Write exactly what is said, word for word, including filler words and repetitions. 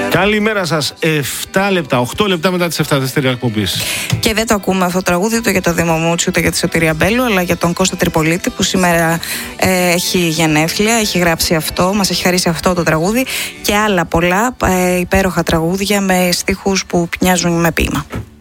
Καλημέρα σας. επτά λεπτά, οκτώ λεπτά μετά τις επτά δεύτερη εκπομπή. Και δεν το ακούμε αυτό το τραγούδι ούτε για το Δήμο Μούτσι ούτε για τη Σωτηρία Μπέλου, αλλά για τον Κώστα Τριπολίτη που σήμερα ε, έχει γενέθλια, έχει γράψει αυτό, μας έχει χαρίσει αυτό το τραγούδι και άλλα πολλά ε, υπέροχα τραγούδια με στίχους που μοιάζουν με ποίημα.